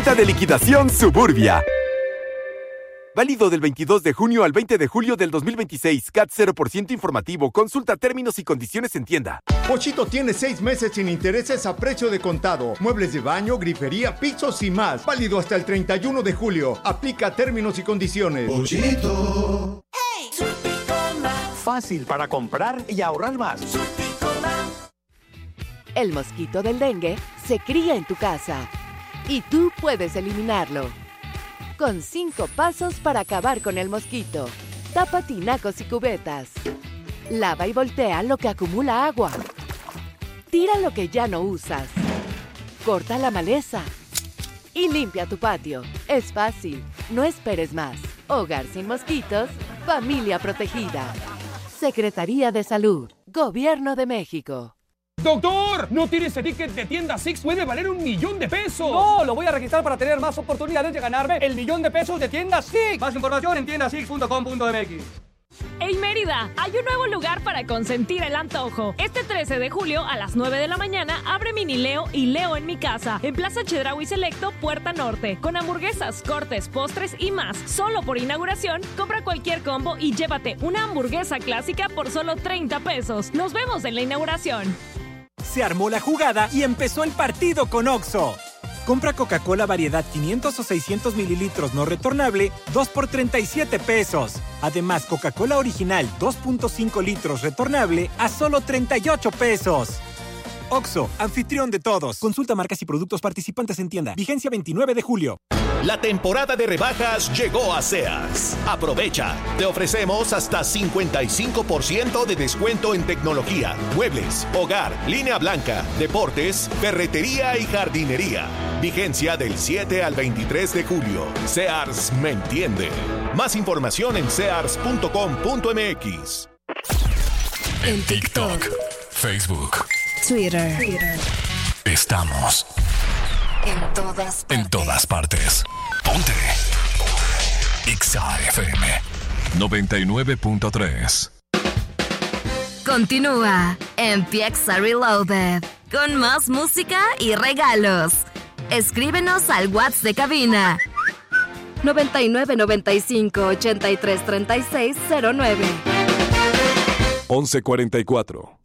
De liquidación Suburbia. Válido del 22 de junio al 20 de julio del 2026. CAT 0% informativo. Consulta términos y condiciones en tienda. Pochito tiene 6 meses sin intereses a precio de contado. Muebles de baño, grifería, pisos y más. Válido hasta el 31 de julio. Aplica términos y condiciones. Pochito. Hey. Fácil para comprar y ahorrar más. El mosquito del dengue se cría en tu casa y tú puedes eliminarlo. Con 5 pasos para acabar con el mosquito. Tapa tinacos y cubetas. Lava y voltea lo que acumula agua. Tira lo que ya no usas. Corta la maleza. Y limpia tu patio. Es fácil. No esperes más. Hogar sin mosquitos. Familia protegida. Secretaría de Salud. Gobierno de México. ¡Doctor! No tire ese ticket de tienda Six, puede valer $1,000,000. No, lo voy a registrar para tener más oportunidades de ganarme el $1,000,000 de tienda Six. Más información en tiendasix.com.mx. En Mérida, hay un nuevo lugar para consentir el antojo. Este 13 de julio a las 9 de la mañana abre Mini Leo y Leo en mi casa, en Plaza Chedraui Selecto, Puerta Norte, con hamburguesas, cortes, postres y más. Solo por inauguración, compra cualquier combo y llévate una hamburguesa clásica por solo $30. Nos vemos en la inauguración. Se armó la jugada y empezó el partido con Oxxo. Compra Coca-Cola variedad 500 o 600 mililitros no retornable, 2 por $37. Además, Coca-Cola original 2.5 litros retornable a solo $38. Oxxo, anfitrión de todos. Consulta marcas y productos participantes en tienda. Vigencia 29 de julio. La temporada de rebajas llegó a Sears. Aprovecha. Te ofrecemos hasta 55% de descuento en tecnología, muebles, hogar, línea blanca, deportes, ferretería y jardinería. Vigencia del 7 al 23 de julio. Sears me entiende. Más información en sears.com.mx. En TikTok, Facebook, Twitter. Estamos en todas partes. Ponte XAFM 99.3. Continúa en PXA Reloaded con más música y regalos. Escríbenos al WhatsApp de cabina 9995-833609 1144